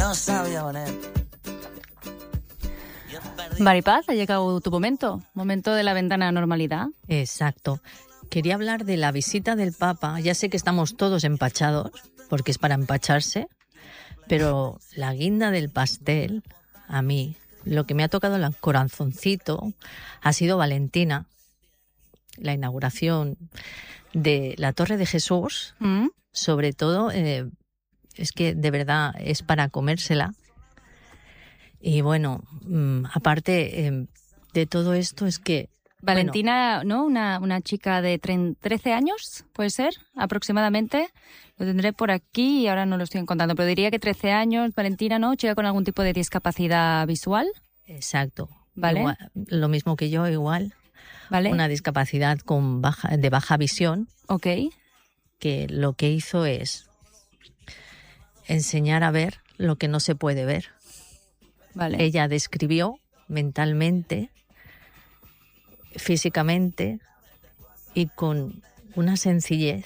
no sabía poner. Maripaz, ha llegado tu momento de la ventana a normalidad. Exacto. Quería hablar de la visita del Papa. Ya sé que estamos todos empachados, porque es para empacharse, pero la guinda del pastel, a mí, lo que me ha tocado el corazoncito ha sido Valentina, la inauguración de la Torre de Jesús. Sobre todo, es que de verdad es para comérsela. Y bueno, aparte de todo esto es que... Valentina, ¿no? Una chica de 13 años, ¿puede ser? Aproximadamente. Lo tendré por aquí y ahora no lo estoy encontrando, pero diría que 13 años, Valentina, ¿no? Chica con algún tipo de discapacidad visual. Exacto. Vale. Igual, lo mismo que yo, igual. Vale. Una discapacidad de baja visión. Ok. Que lo que hizo es enseñar a ver lo que no se puede ver. Vale. Ella describió mentalmente, físicamente y con una sencillez.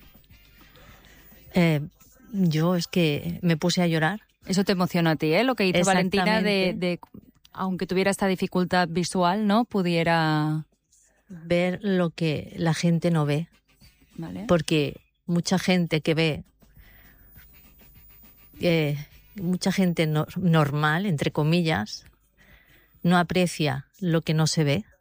Yo es que me puse a llorar. Eso te emocionó a ti, ¿eh? Lo que hizo Valentina de aunque tuviera esta dificultad visual, ¿no? Pudiera ver lo que la gente no ve. Vale. Porque mucha gente que ve, mucha gente normal, entre comillas, no aprecia lo que no se ve.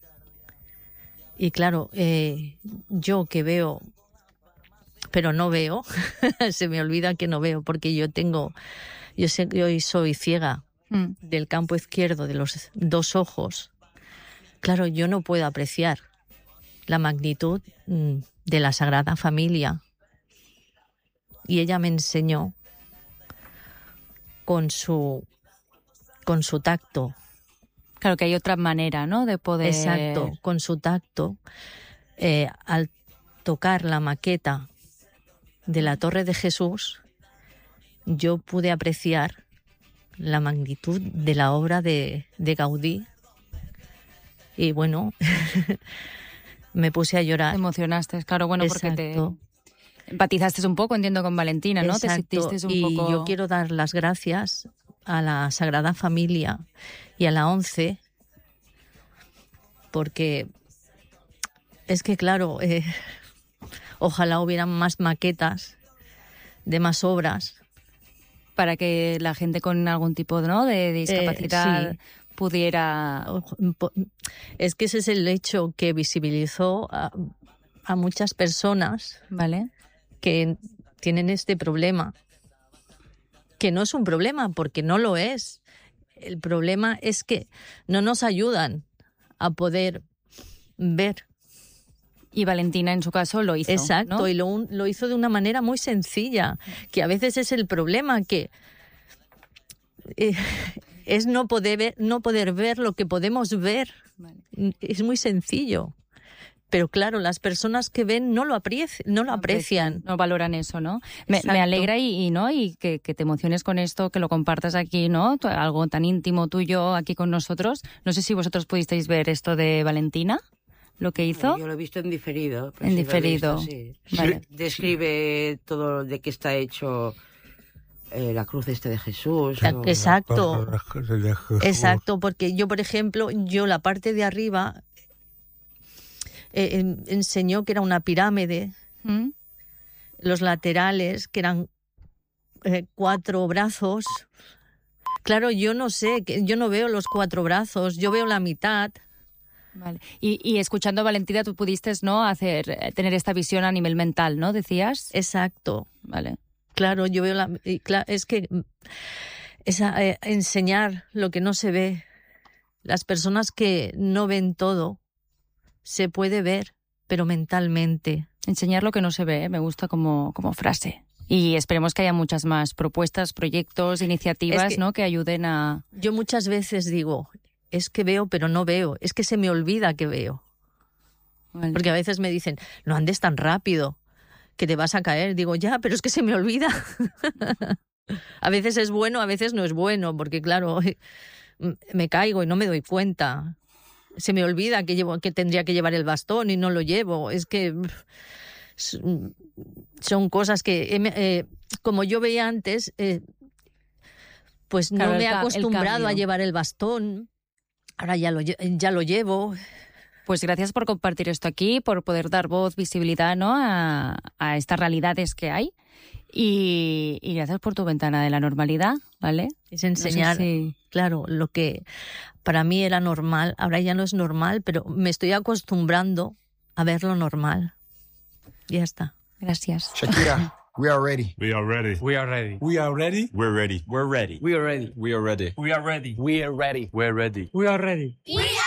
Y claro, yo que veo, pero no veo, se me olvida que no veo, porque yo soy ciega del campo izquierdo, de los dos ojos. Claro, yo no puedo apreciar la magnitud de la Sagrada Familia. Y ella me enseñó con su tacto. Claro que hay otra manera, ¿no? De poder... Exacto, con su tacto. Al tocar la maqueta de la Torre de Jesús, yo pude apreciar la magnitud de la obra de Gaudí. Y bueno, me puse a llorar. Te emocionaste, claro, bueno, Exacto. Porque te empatizaste un poco, entiendo, con Valentina, ¿no? Exacto. Te sentiste un y poco... yo quiero dar las gracias a la Sagrada Familia y a la ONCE, porque es que, claro, ojalá hubieran más maquetas de más obras. Para que la gente con algún tipo, ¿no?, de discapacidad sí. pudiera... Es que ese es el hecho que visibilizó a muchas personas, ¿vale?, que tienen este problema, que no es un problema porque no lo es. El problema es que no nos ayudan a poder ver. Y Valentina, en su caso, lo hizo. Exacto, ¿no? y lo hizo de una manera muy sencilla, que a veces es el problema, que es no poder ver lo que podemos ver. Vale. Es muy sencillo. Pero claro, las personas que ven no lo aprecian. No valoran eso, ¿no? Me alegra y que te emociones con esto, que lo compartas aquí, ¿no? Algo tan íntimo tuyo aquí con nosotros. No sé si vosotros pudisteis ver esto de Valentina, lo que hizo. Yo lo he visto en diferido. En diferido. Sí. Vale. Describe todo de qué está hecho la cruz de Jesús. Exacto. Exacto, porque yo, por ejemplo, la parte de arriba enseñó que era una pirámide. Los laterales, que eran 4 brazos. Claro, yo no sé, yo no veo los 4 brazos, yo veo la mitad. Vale. Y escuchando a Valentina, tú pudiste, ¿no?, tener esta visión a nivel mental, ¿no? Decías. Exacto. Vale. Claro, yo veo es que enseñar lo que no se ve. Las personas que no ven todo, se puede ver, pero mentalmente. Enseñar lo que no se ve, ¿eh? Me gusta como frase. Y esperemos que haya muchas más propuestas, proyectos, iniciativas, ¿no?, que ayuden a... Yo muchas veces digo, es que veo, pero no veo. Es que se me olvida que veo. Vale. Porque a veces me dicen, no andes tan rápido, que te vas a caer. Digo, ya, pero es que se me olvida. A veces es bueno, a veces no es bueno, porque claro, me caigo y no me doy cuenta. Se me olvida que tendría que llevar el bastón y no lo llevo. Es que son cosas que, como yo veía antes, pues Claro, no me he el acostumbrado cambio. a llevar el bastón. Ahora ya lo llevo. Pues gracias por compartir esto aquí, por poder dar voz, visibilidad, ¿no? a estas realidades que hay. Y gracias por tu ventana de la normalidad, ¿vale? Es enseñar, No sé si- claro, lo que para mí era normal, ahora ya no es normal, pero me estoy acostumbrando a ver lo normal. Ya está. Gracias. Shakira, we are ready. We are ready. We are ready. We are ready. We're ready. We're ready. We are ready. We are ready. We are ready. We are ready. We're ready. We are ready. We are